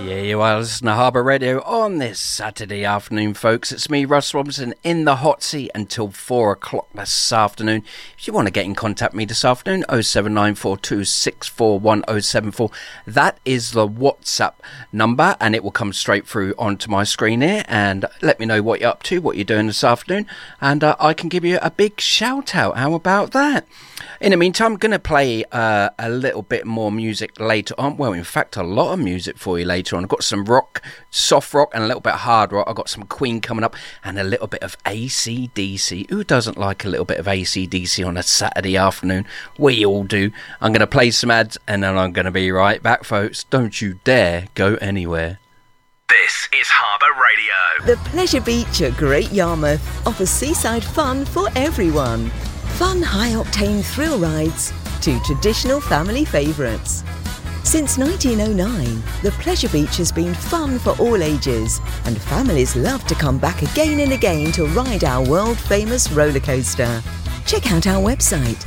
Yeah, you are listening to Harbour Radio on this Saturday afternoon, folks. It's me, Russ Robinson, in the hot seat until 4 o'clock this afternoon. If you want to get in contact with me this afternoon, 07942641074. That is the WhatsApp number, and it will come straight through onto my screen here. And let me know what you're up to, what you're doing this afternoon, and I can give you a big shout out. How about that? In the meantime, I'm going to play a little bit more music later on. Well, in fact, a lot of music for you later on. I've got some rock, soft rock, and a little bit of hard rock. I've got some Queen coming up and a little bit of AC/DC. Who doesn't like a little bit of AC/DC on a Saturday afternoon? We all do. I'm going to play some ads and then I'm going to be right back, folks. Don't you dare go anywhere. This is Harbour Radio. The Pleasure Beach at Great Yarmouth offers seaside fun for everyone. Fun high-octane thrill rides to traditional family favourites. Since 1909, the Pleasure Beach has been fun for all ages, and families love to come back again and again to ride our world-famous roller coaster. Check out our website,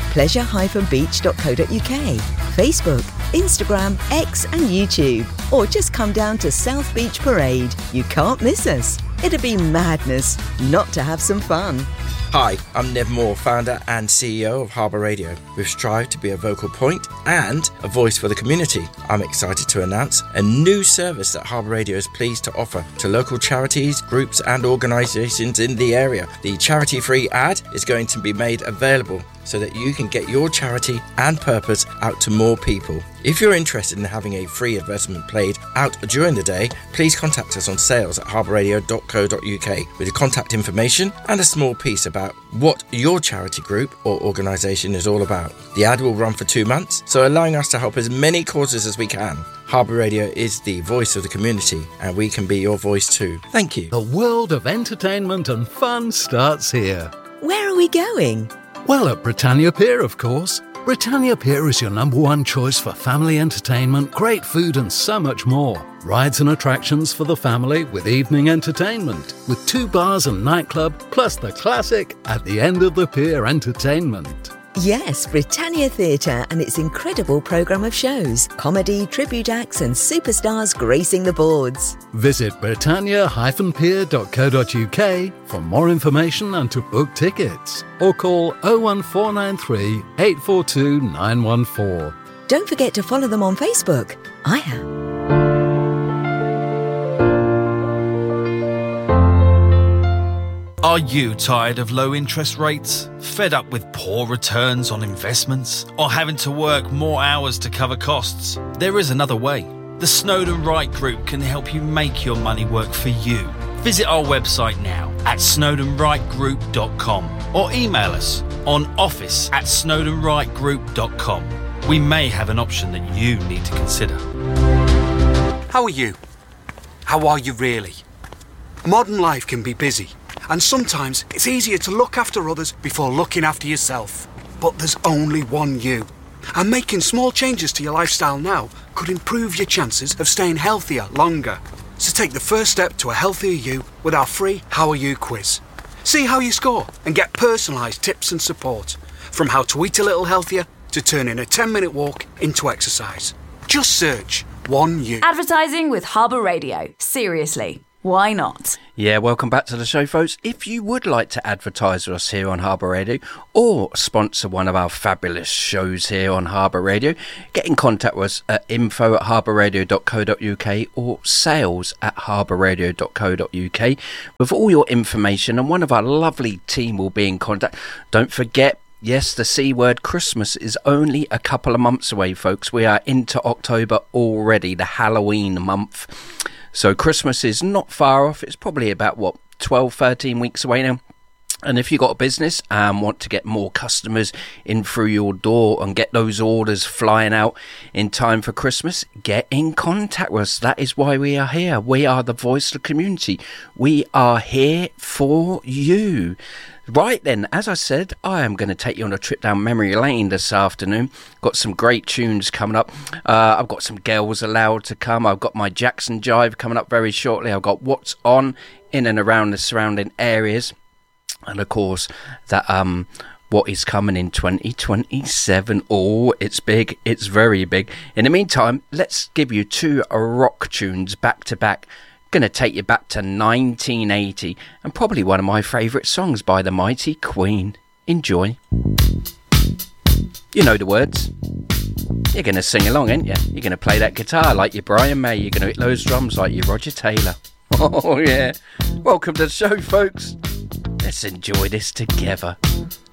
pleasure-beach.co.uk, Facebook, Instagram, X and YouTube, or just come down to South Beach Parade. You can't miss us. It'd be madness not to have some fun. Hi, I'm Nev Moore, founder and CEO of Harbour Radio. We've strived to be a vocal point and a voice for the community. I'm excited to announce a new service that Harbour Radio is pleased to offer to local charities, groups and organisations in the area. The charity-free ad is going to be made available so that you can get your charity and purpose out to more people. If you're interested in having a free advertisement played out during the day, please contact us on sales@harbourradio.co.uk with your contact information and a small piece about what your charity group or organisation is all about. The ad will run for 2 months, so allowing us to help as many causes as we can. Harbour Radio is the voice of the community, and we can be your voice too. Thank you. The world of entertainment and fun starts here. Where are we going? Well, at Britannia Pier, of course. Britannia Pier is your #1 choice for family entertainment, great food and so much more. Rides and attractions for the family with evening entertainment, with 2 bars and nightclub, plus the classic at the end of the pier entertainment. Yes, Britannia Theatre and its incredible programme of shows, comedy, tribute acts and superstars gracing the boards. Visit britannia-pier.co.uk for more information and to book tickets, or call 01493 842 914. Don't forget to follow them on Facebook. I am. Are you tired of low interest rates? Fed up with poor returns on investments? Or having to work more hours to cover costs? There is another way. The Snowdon Wright Group can help you make your money work for you. Visit our website now at snowdonwrightgroup.com or email us on office@snowdonwrightgroup.com. We may have an option that you need to consider. How are you? How are you really? Modern life can be busy, and sometimes it's easier to look after others before looking after yourself. But there's only one you. And making small changes to your lifestyle now could improve your chances of staying healthier longer. So take the first step to a healthier you with our free How Are You quiz. See how you score and get personalised tips and support. From how to eat a little healthier to turning a 10-minute walk into exercise. Just search One You. Advertising with Harbour Radio. Seriously. Why not? Yeah, welcome back to the show, folks. If you would like to advertise with us here on Harbour Radio or sponsor one of our fabulous shows here on Harbour Radio, get in contact with us at info@harbourradio.co.uk or sales@harbourradio.co.uk with all your information, and one of our lovely team will be in contact. Don't forget, yes, the C word, Christmas, is only a couple of months away, folks. We are into October already, the Halloween month. So Christmas is not far off. It's probably about, 12, 13 weeks away now. And if you've got a business and want to get more customers in through your door and get those orders flying out in time for Christmas, get in contact with us. That is why we are here. We are the voice of the community. We are here for you. Right then, as I said, I am going to take you on a trip down memory lane this afternoon. Got some great tunes coming up. I've got some Girls Aloud to come. I've got my Jackson Jive coming up very shortly. I've got What's On in and around the surrounding areas. And of course, that what is coming in 2027. Oh, it's big. It's very big. In the meantime, let's give you two rock tunes back to back. Gonna take you back to 1980 and probably one of my favourite songs by the mighty Queen. Enjoy. You know the words. You're gonna sing along, ain't you? You're gonna play that guitar like you're Brian May. You're gonna hit those drums like you're Roger Taylor. Oh yeah. Welcome to the show, folks. Let's enjoy this together.